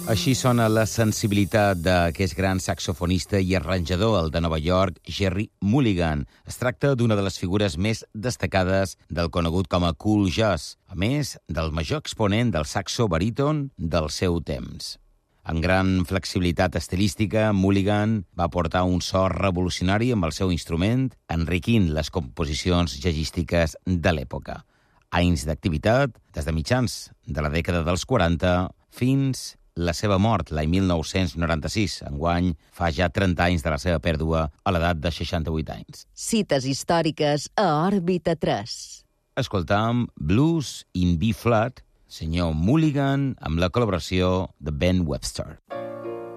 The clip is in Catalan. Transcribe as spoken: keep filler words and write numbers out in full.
Així sona la sensibilitat d'aquest gran saxofonista i arranjador, el de Nova York, Gerry Mulligan. Es tracta d'una de les figures més destacades del conegut com a cool jazz, a més del major exponent del saxo baríton del seu temps. Amb gran flexibilitat estilística, Mulligan va portar un so revolucionari amb el seu instrument, enriquint les composicions jazzístiques de l'època. Anys d'activitat, des de mitjans de la dècada dels quaranta fins la seva mort l'any mil nou-cents noranta-sis. Enguany fa ja trenta anys de la seva pèrdua a l'edat de seixanta-vuit anys. Cites històriques a Òrbita tres. Escoltam Blues in B-Flat, senyor Mulligan, amb la col·laboració de Ben Webster.